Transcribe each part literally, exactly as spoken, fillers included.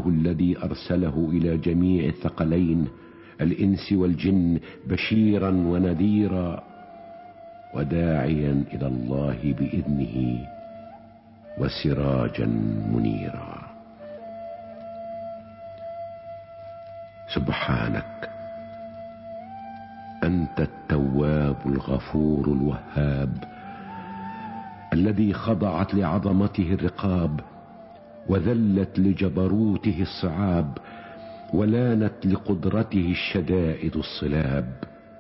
رسوله الذي أرسله إلى جميع الثقلين الإنس والجن بشيرا ونذيرا وداعيا إلى الله بإذنه وسراجا منيرا. سبحانك أنت التواب الغفور الوهاب الذي خضعت لعظمته الرقاب وذلت لجبروته الصعاب ولانت لقدرته الشدائد الصلاب.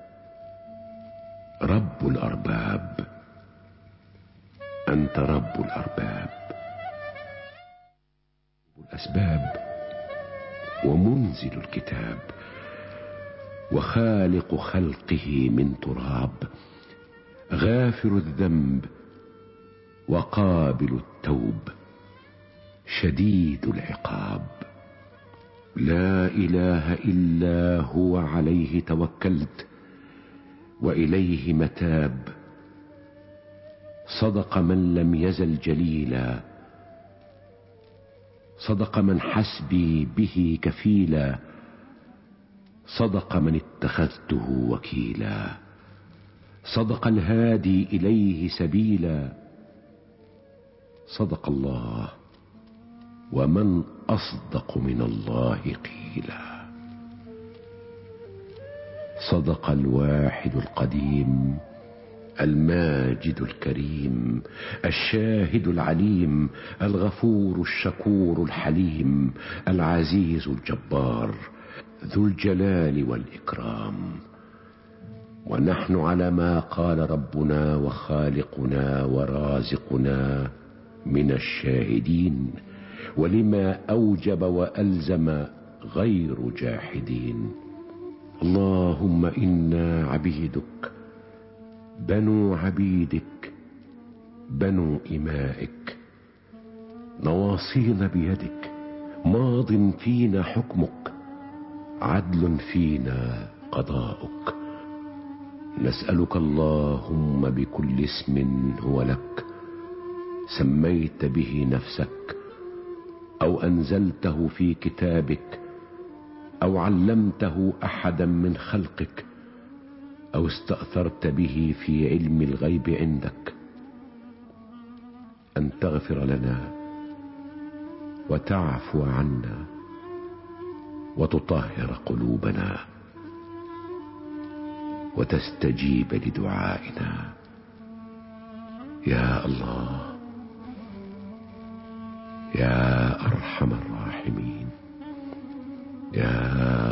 رب الأرباب أنت رب الأرباب، الأسباب ومنزل الكتاب وخالق خلقه من تراب، غافر الذنب وقابل التوب شديد العقاب. لا إله إلا هو عليه توكلت وإليه متاب. صدق من لم يزل جليلا، صدق من حسبي به كفيلا، صدق من اتخذته وكيلا، صدق الهادي إليه سبيلا. صدق الله ومن أصدق من الله قيلا. صدق الواحد القديم الماجد الكريم الشاهد العليم الغفور الشكور الحليم العزيز الجبار ذو الجلال والإكرام. ونحن على ما قال ربنا وخالقنا ورازقنا من الشاهدين، ولما أوجب وألزم غير جاحدين. اللهم إنا عبيدك بنو عبيدك بنو إمائك، نواصينا بيدك، ماض فينا حكمك، عدل فينا قضاؤك. نسألك اللهم بكل اسم هو لك سميت به نفسك أو أنزلته في كتابك أو علمته أحدا من خلقك أو استأثرت به في علم الغيب عندك، أن تغفر لنا وتعفو عنا وتطهر قلوبنا وتستجيب لدعائنا. يا الله يا أرحم الراحمين، يا